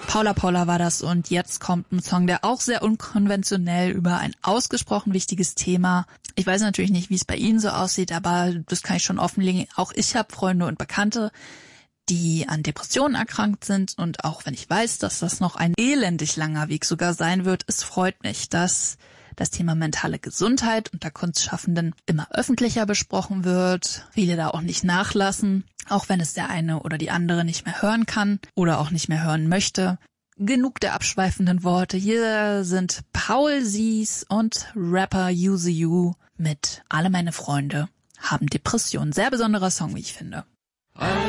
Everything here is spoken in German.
Paula Paula war das und jetzt kommt ein Song, der auch sehr unkonventionell über ein ausgesprochen wichtiges Thema. Ich weiß natürlich nicht, wie es bei Ihnen so aussieht, aber das kann ich schon offenlegen. Auch ich habe Freunde und Bekannte, die an Depressionen erkrankt sind, und auch wenn ich weiß, dass das noch ein elendig langer Weg sogar sein wird, es freut mich, dass das Thema mentale Gesundheit unter Kunstschaffenden immer öffentlicher besprochen wird, viele da auch nicht nachlassen, auch wenn es der eine oder die andere nicht mehr hören kann oder auch nicht mehr hören möchte. Genug der abschweifenden Worte. Hier sind Paul Sies und Rapper Use You mit Alle meine Freunde haben Depressionen. Sehr besonderer Song, wie ich finde.